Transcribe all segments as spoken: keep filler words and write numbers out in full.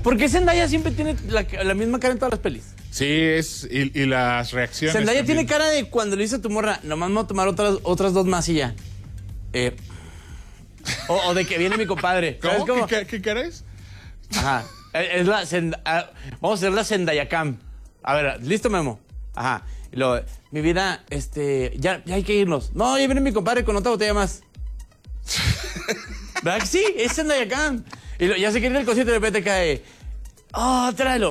¿Por qué Zendaya siempre tiene la, la misma cara en todas las pelis? Sí, es, y, y las reacciones. Zendaya también. tiene cara de cuando le dice a tu morra, nomás me voy a tomar otras, otras dos más y ya. Eh, o, o de que viene mi compadre. ¿Cómo? ¿Cómo? ¿Qué, qué cara es? Ajá. Es la Zend- ah, vamos a hacer la Zendaya Cam. A ver, ¿listo, Memo? Ajá. Y luego, mi vida, este, ya, ya hay que irnos. No, ya viene mi compadre con otra botella más. ¿Verdad que sí? Es Zendaya Cam. Y lo, ya se quiere ir el concierto y de repente cae. Oh, tráelo.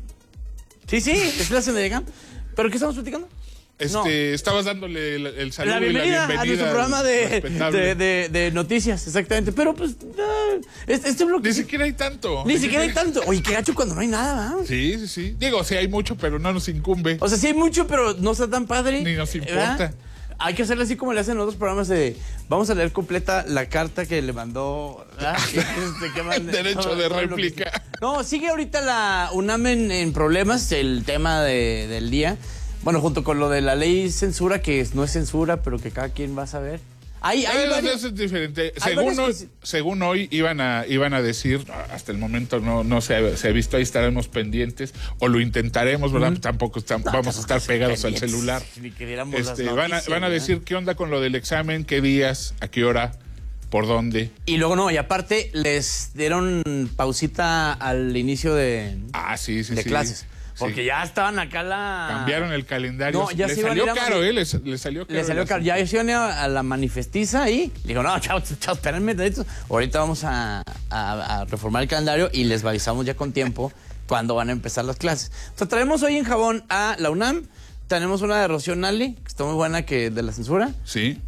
Sí, sí, es la Zendaya Cam. ¿Pero qué estamos platicando? Este, No. Estabas dándole el, el saludo La bienvenida, y la bienvenida a nuestro programa de, respetable. de, de, de noticias, exactamente. Pero pues, no, este, este bloque. Ni siquiera hay tanto. Ni siquiera hay tanto. Oye, qué gacho cuando no hay nada, ¿verdad? Sí, sí, sí. Digo, sí hay mucho, pero no nos incumbe. O sea, sí hay mucho, pero no está tan padre. Ni nos ¿verdad? importa. Hay que hacerle así como le hacen en otros programas de... Vamos a leer completa la carta que le mandó... ¿verdad? Este, ¿qué más? El derecho Todo- de todo lo que- réplica. No, sigue ahorita la UNAM en, en problemas, el tema de, del día. Bueno, junto con lo de la ley censura, que es- no es censura, pero que cada quien va a saber. Hay, hay Eh, varios- eso es diferente. hay Según varias hoy, cosi- según hoy iban a, iban a decir, hasta el momento no, no se, ha, se ha visto, ahí estaremos pendientes, o lo intentaremos, ¿verdad? Tampoco están- No, vamos a estar tampoco pegados al pendientes, celular. ni que viéramos las Este, van, a, noticias, van a ¿verdad? decir qué onda con lo del examen, qué días, a qué hora, por dónde. Y luego no, y aparte les dieron pausita al inicio de, Ah, sí, sí, de sí. clases. Porque Sí. ya estaban acá la... Cambiaron el calendario. No, ya le se iban a salió ir a caro, mani- ¿eh? Les, les salió caro. Le salió el caro. Ya se iban a, a la manifestiza ahí. Le dijo, no, chao, chao, espérenme tantito. Ahorita vamos a, a- a reformar el calendario y les avisamos ya con tiempo cuándo van a empezar las clases. Entonces, traemos hoy en Jabón a la UNAM. Tenemos una de Rocío Nale, que está muy buena, que de la censura. Sí.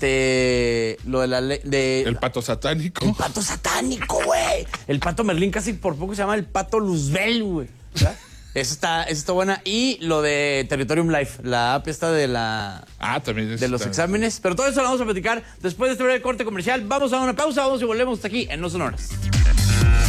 Este, lo de la ley, de... El pato satánico. El pato satánico, güey. El pato Merlín casi por poco se llama el pato Luzbel, güey. ¿Verdad? Eso está, eso está buena. Y lo de Territorium Life, la app esta de la... Ah, también es de los exámenes. Pero todo eso lo vamos a platicar después de este breve corte comercial. Vamos a una pausa, vamos y volvemos hasta aquí en No Sonoras.